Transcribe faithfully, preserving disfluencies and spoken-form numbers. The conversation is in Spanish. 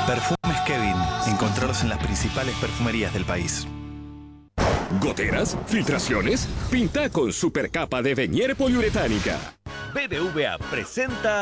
Perfumes Kevin. Encontrarlos en las principales perfumerías del país. ¿Goteras? ¿Filtraciones? Pinta con supercapa de Venier poliuretánica. B B V A presenta